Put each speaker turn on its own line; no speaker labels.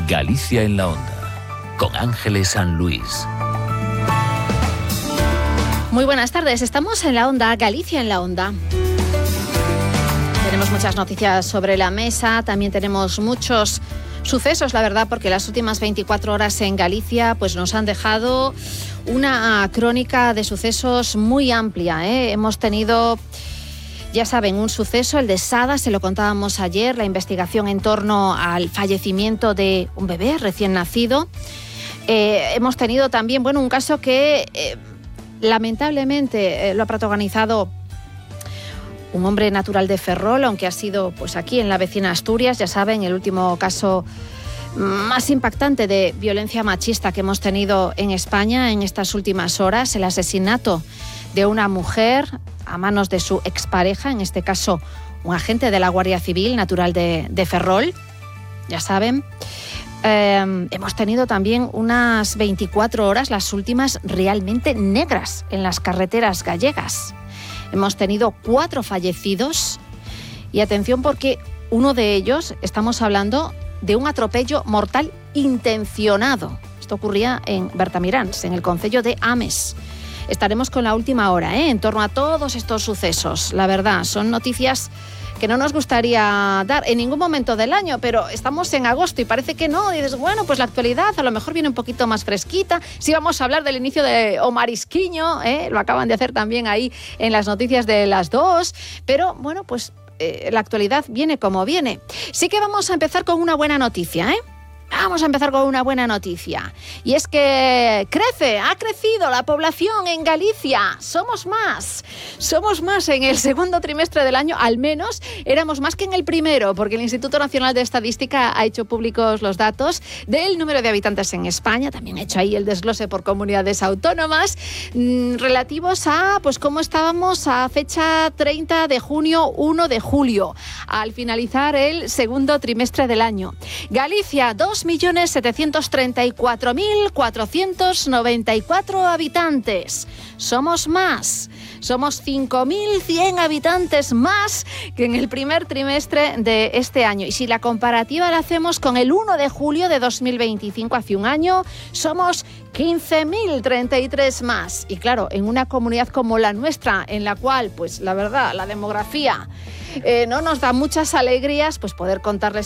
Galicia en la Onda, con Ángeles San Luis.
Muy buenas tardes, estamos en la Onda, Galicia en la Onda. Tenemos muchas noticias sobre la mesa, también tenemos muchos sucesos, la verdad, porque las últimas 24 horas en Galicia pues nos han dejado una crónica de sucesos muy amplia, ¿eh? Hemos tenido, ya saben, un suceso, el de Sada, se lo contábamos ayer, la investigación en torno al fallecimiento de un bebé recién nacido. Hemos tenido también, bueno, un caso que lamentablemente lo ha protagonizado un hombre natural de Ferrol, aunque ha sido pues aquí en la vecina Asturias, ya saben, el último caso más impactante de violencia machista que hemos tenido en España en estas últimas horas, el asesinato de una mujer a manos de su expareja, en este caso un agente de la Guardia Civil natural de Ferrol, ya saben. Hemos tenido también unas 24 horas, las últimas realmente negras en las carreteras gallegas. Hemos tenido 4 fallecidos y atención porque uno de ellos, estamos hablando de un atropello mortal intencionado. Esto ocurría en Bertamiráns, en el concello de Ames. Estaremos con la última hora, en torno a todos estos sucesos. La verdad, son noticias que no nos gustaría dar en ningún momento del año, pero estamos en agosto y parece que no. Y dices, bueno, pues la actualidad a lo mejor viene un poquito más fresquita. Sí, vamos a hablar del inicio de O Marisquiño, lo acaban de hacer también ahí en las noticias de las 2, pero bueno, pues la actualidad viene como viene. Sí que vamos a empezar con una buena noticia, Vamos a empezar con una buena noticia. Y es que ha crecido la población en Galicia. Somos más en el segundo trimestre del año, al menos éramos más que en el primero, porque el Instituto Nacional de Estadística ha hecho públicos los datos del número de habitantes en España, también ha hecho ahí el desglose por comunidades autónomas, relativos a pues cómo estábamos a fecha 30 de junio, 1 de julio, al finalizar el segundo trimestre del año. Galicia, 2.734.494 habitantes. Somos más. Somos 5.100 habitantes más que en el primer trimestre de este año. Y si la comparativa la hacemos con el 1 de julio de 2025, hace un año, somos 15.033 más. Y claro, en una comunidad como la nuestra, en la cual, pues la verdad, la demografía no nos da muchas alegrías, pues poder contarles